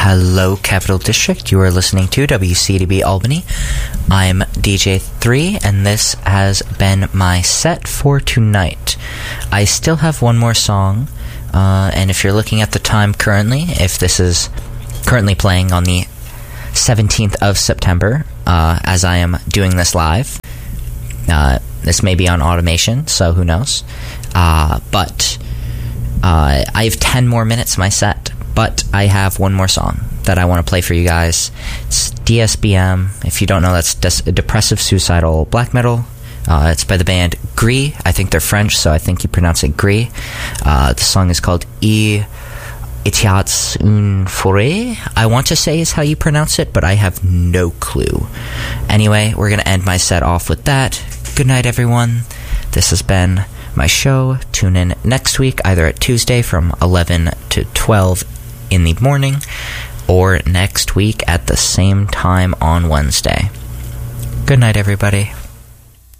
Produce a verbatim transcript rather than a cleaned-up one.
Hello, Capital District. You are listening to W C D B Albany. I'm D J three, and this has been my set for tonight. I still have one more song, uh, and if you're looking at the time currently, if this is currently playing on the seventeenth of September, uh, as I am doing this live, uh, this may be on automation, so who knows. Uh, but uh, I have ten more minutes of my set. But I have one more song that I want to play for you guys. It's D S B M. If you don't know, that's des- depressive suicidal black metal. Uh, it's by the band Gris. I think they're French, so I think you pronounce it Gris. Uh, the song is called E Etiats une forêt. I want to say is how you pronounce it, but I have no clue. Anyway, we're going to end my set off with that. Good night, everyone. This has been my show. Tune in next week, either at Tuesday from eleven to twelve in the morning, or next week at the same time on Wednesday. Good night, everybody.